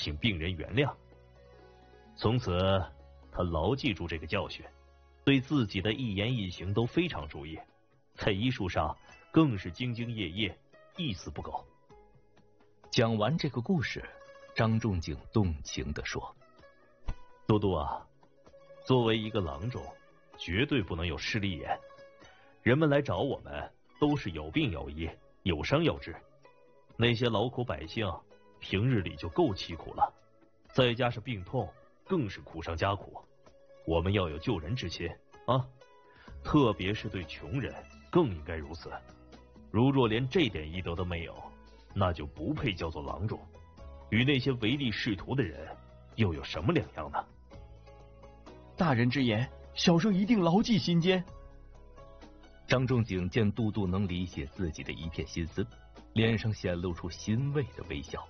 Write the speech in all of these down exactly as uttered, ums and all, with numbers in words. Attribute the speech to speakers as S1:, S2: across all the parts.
S1: 请病人原谅。从此，他牢记住这个教训，对自己的一言一行都非常注意，在医术上更是兢兢业业，一丝不苟。
S2: 讲完这个故事，张仲景动情地说：“
S1: 都督啊，作为一个郎中，绝对不能有势利眼。人们来找我们，都是有病要医，有伤要治。那些劳苦百姓，平日里就够凄苦了，再加上病痛，更是苦上加苦。我们要有救人之心啊，特别是对穷人，更应该如此。如若连这点医德都没有，那就不配叫做郎中，与那些唯利是图的人又有什么两样呢？”
S3: 大人之言，小生一定牢记心间。
S2: 张仲景见都督能理解自己的一片心思，脸上显露出欣慰的微笑。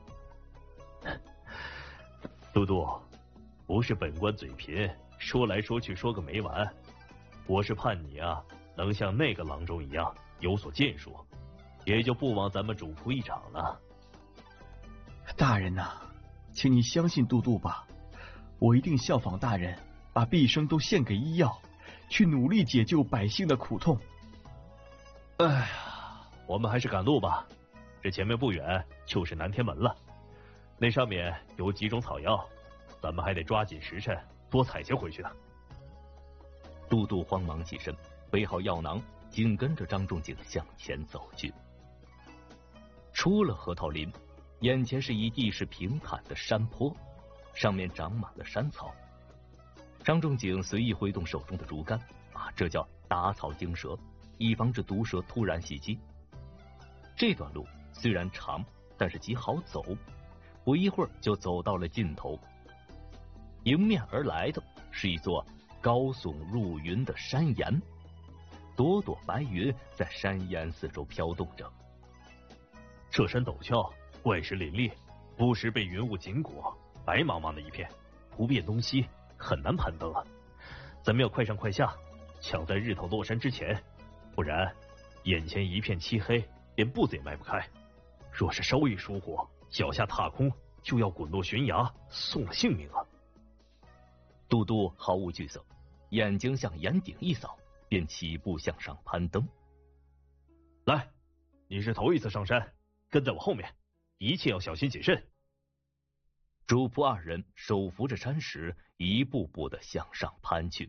S1: 都督，不是本官嘴贫，说来说去说个没完，我是盼你啊，能像那个郎中一样有所建树，也就不枉咱们主仆一场了。
S3: 大人呐、啊，请你相信都督吧，我一定效仿大人，把毕生都献给医药，去努力解救百姓的苦痛。
S1: 哎呀，我们还是赶路吧，这前面不远就是南天门了，那上面有几种草药，咱们还得抓紧时辰多采些回去呢。
S2: 都督慌忙起身，背好药囊，紧跟着张仲景向前走去。出了核桃林，眼前是一地势平坦的山坡，上面长满了山草。张仲景随意挥动手中的竹竿，啊，这叫打草惊蛇，以防止毒蛇突然袭击。这段路虽然长，但是极好走，不一会儿就走到了尽头。迎面而来的是一座高耸入云的山岩，朵朵白云在山岩四周飘动着。
S1: 这山陡峭，怪石林立，不时被云雾紧裹，白茫茫的一片，不辨东西，很难攀登啊！咱们要快上快下，抢在日头落山之前，不然眼前一片漆黑，连步子也迈不开。若是稍一疏忽，脚下踏空，就要滚落悬崖，送了性命啊！
S2: 都督毫无惧色，眼睛向岩顶一扫，便起步向上攀登。
S1: 来，你是头一次上山，跟在我后面，一切要小心谨慎。
S2: 主仆二人手扶着山石，一步步的向上攀去。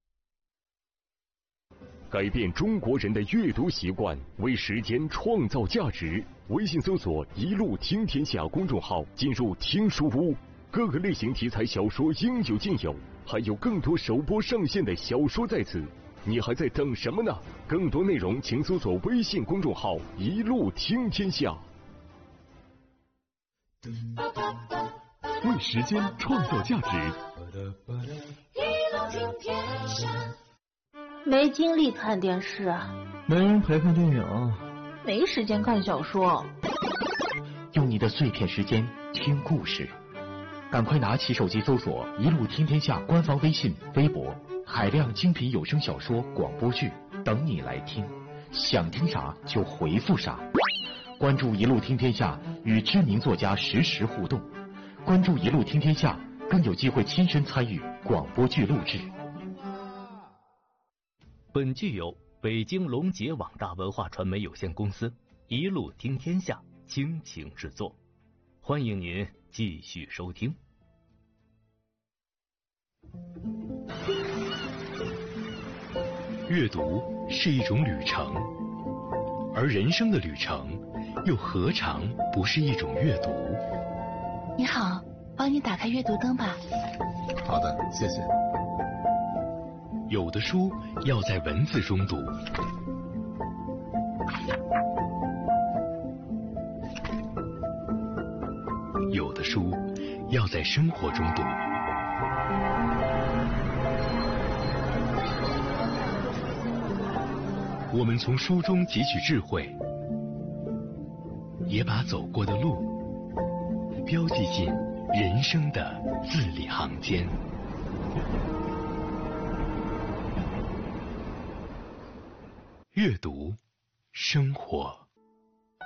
S4: 改变中国人的阅读习惯，为时间创造价值。微信搜索“一路听天下”公众号，进入听书屋，各个类型题材小说应有尽有，还有更多首播上线的小说在此，你还在等什么呢？更多内容请搜索微信公众号“一路听天下”。为时间创造价值。
S5: 没精力看电视啊，
S3: 没人陪看电影，
S5: 没时间看小说。
S6: 用你的碎片时间听故事，赶快拿起手机搜索“一路听天下”官方微信、微博，海量精品有声小说、广播剧等你来听，想听啥就回复啥。关注“一路听天下”，与知名作家实时互动。关注“一路听天下”，更有机会亲身参与广播剧录制。
S2: 本剧由北京龙杰网大文化传媒有限公司一路听天下倾情制作，欢迎您继续收听。
S7: 阅读是一种旅程，而人生的旅程又何尝不是一种阅读？
S8: 你好，帮你打开阅读灯吧。
S9: 好的，谢谢。
S7: 有的书要在文字中读，有的书要在生活中读。我们从书中汲取智慧，也把走过的路标记进人生的字里行间。阅读，生活。